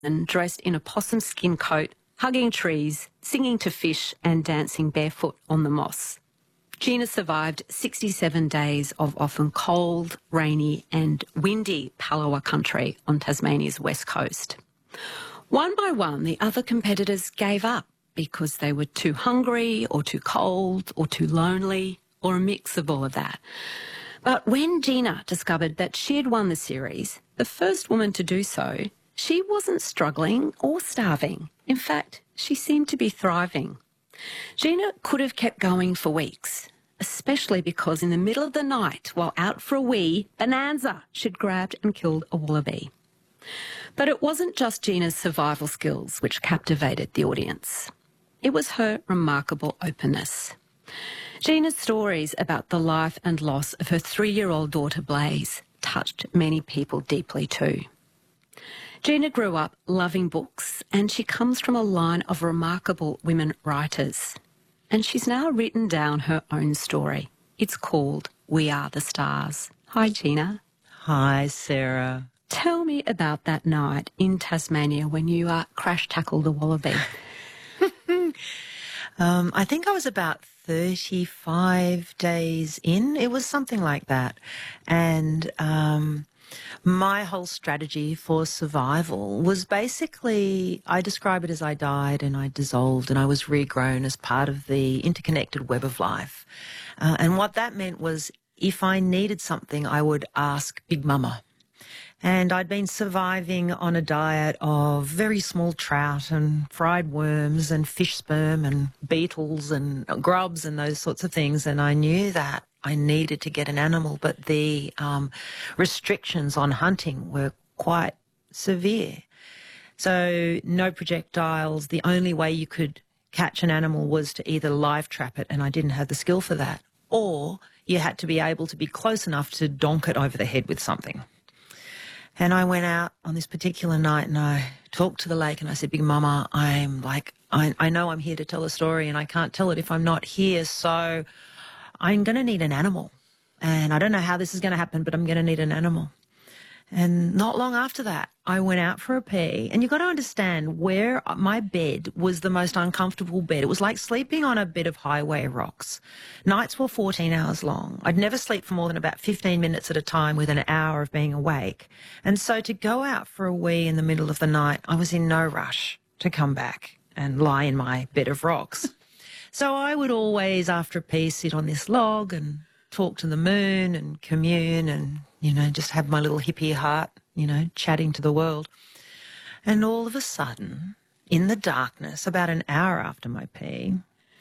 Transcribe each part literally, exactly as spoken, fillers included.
and dressed in a possum skin coat, hugging trees, singing to fish and dancing barefoot on the moss. Gina survived sixty-seven days of often cold, rainy and windy Palawa country on Tasmania's west coast. One by one, the other competitors gave up because they were too hungry or too cold or too lonely or a mix of all of that. But when Gina discovered that she had won the series, the first woman to do so, she wasn't struggling or starving. In fact, she seemed to be thriving. Gina could have kept going for weeks, especially because in the middle of the night, while out for a wee, Bonanza, she'd grabbed and killed a wallaby. But it wasn't just Gina's survival skills which captivated the audience. It was her remarkable openness. Gina's stories about the life and loss of her three-year-old daughter Blaze touched many people deeply too. Gina grew up loving books, and she comes from a line of remarkable women writers. And she's now written down her own story. It's called We Are the Stars. Hi, Gina. Hi, Sarah. Tell me about that night in Tasmania when you uh, crash-tackled a wallaby. um, I think I was about thirty-five days in. It was something like that. And um, my whole strategy for survival was basically, I describe it as I died and I dissolved and I was regrown as part of the interconnected web of life. Uh, and what that meant was if I needed something, I would ask Big Mama. And I'd been surviving on a diet of very small trout and fried worms and fish sperm and beetles and grubs and those sorts of things. And I knew that I needed to get an animal, but the um, restrictions on hunting were quite severe. So no projectiles. The only way you could catch an animal was to either live trap it, and I didn't have the skill for that, or you had to be able to be close enough to donk it over the head with something. And I went out on this particular night and I talked to the lake and I said, Big Mama, I'm like, I, I know I'm here to tell a story and I can't tell it if I'm not here, so I'm going to need an animal. And I don't know how this is going to happen, but I'm going to need an animal. And not long after that, I went out for a pee. And you've got to understand where my bed was the most uncomfortable bed. It was like sleeping on a bed of highway rocks. Nights were fourteen hours long. I'd never sleep for more than about fifteen minutes at a time with an hour of being awake. And so to go out for a wee in the middle of the night, I was in no rush to come back and lie in my bed of rocks. So I would always, after a pee, sit on this log and talk to the moon and commune and, you know, just have my little hippie heart, you know, chatting to the world. And all of a sudden, in the darkness, about an hour after my pee,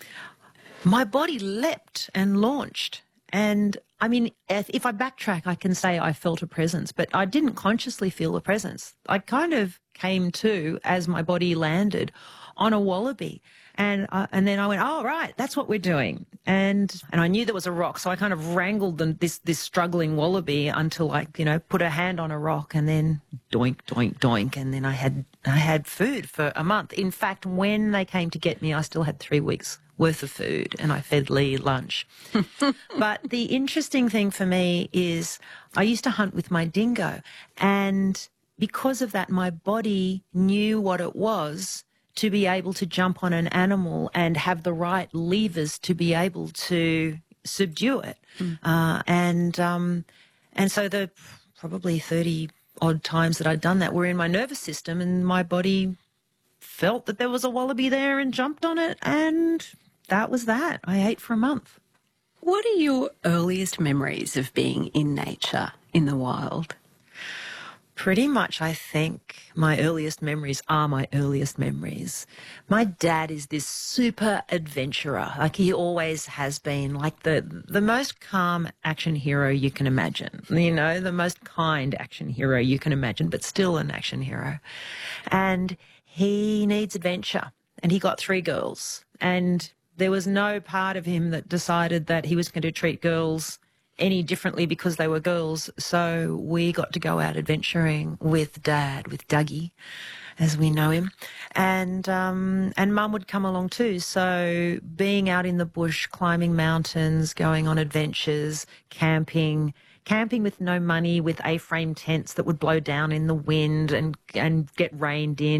my body leapt and launched. And, I mean, if I backtrack, I can say I felt a presence, but I didn't consciously feel a presence. I kind of came to, as my body landed, on a wallaby. And uh, and then I went, oh, right, that's what we're doing. And and I knew there was a rock, so I kind of wrangled them, this this struggling wallaby until I, you know, put a hand on a rock and then doink, doink, doink. And then I had I had food for a month. In fact, when they came to get me, I still had three weeks worth of food and I fed Lee lunch. But the interesting thing for me is I used to hunt with my dingo. And because of that, my body knew what it was to be able to jump on an animal and have the right levers to be able to subdue it. Mm. Uh, and um, and so the probably thirty odd times that I'd done that were in my nervous system, and my body felt that there was a wallaby there and jumped on it, and that was that. I ate for a month. What are your earliest memories of being in nature, in the wild? Pretty much, I think my earliest memories are my earliest memories. My dad is this super adventurer, like he always has been, like the the most calm action hero you can imagine, you know, the most kind action hero you can imagine, but still an action hero. And he needs adventure, and he got three girls, and there was no part of him that decided that he was going to treat girls any differently because they were girls. So we got to go out adventuring with Dad, with Dougie, as we know him. And um, and Mum would come along too. So being out in the bush, climbing mountains, going on adventures, camping, camping with no money, with A-frame tents that would blow down in the wind and and get rained in.